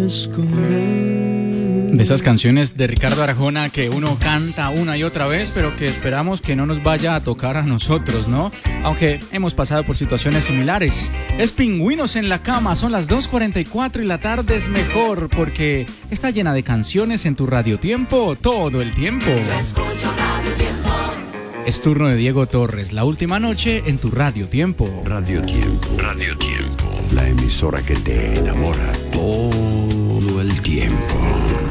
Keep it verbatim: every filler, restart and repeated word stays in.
esconder. De esas canciones de Ricardo Arjona que uno canta una y otra vez, pero que esperamos que no nos vaya a tocar a nosotros, ¿no? Aunque hemos pasado por situaciones similares. Es Pingüinos en la Cama, son las dos cuarenta y cuatro y la tarde es mejor porque está llena de canciones en tu radiotiempo todo el tiempo. Yo escucho Radio Tiempo. Es turno de Diego Torres, la última noche en tu radiotiempo. Radio Tiempo, Radio Tiempo, la emisora que te enamora todo el tiempo.